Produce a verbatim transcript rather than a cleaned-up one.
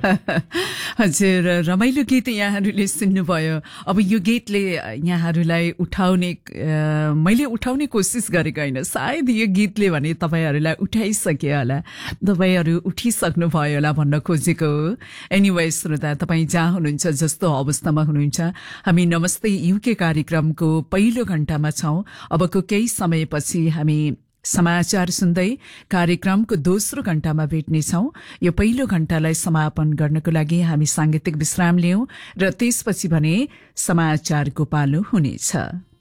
हजुर, रमाइलो गीत यहाँहरूले सुन्नुभयो। अब यो गीतले यहाँहरूलाई उठाउने मैले उठाउने कोसिस गरेको होइन, सायद यो गीतले भने तपाईँहरूलाई उठाइसक्यो होला, तपाईँहरू उठिसक्नुभयो होला भन्न खोजेको हो। एनिवे श्रोता, तपाईँ जहाँ हुनुहुन्छ, जस्तो अवस्थामा हुनुहुन्छ, हामी नमस्ते युके कार्यक्रमको पहिलो घण्टामा छौं। अबको केही समयपछि हामी समाचार सुन्दै कार्यक्रमको दोस्रो घण्टामा भेट्नेछौं। यो पहिलो घण्टालाई समापन गर्नको लागि हामी सांगीतिक विश्राम लियौं र त्यसपछि भने समाचारको पालो हुनेछ।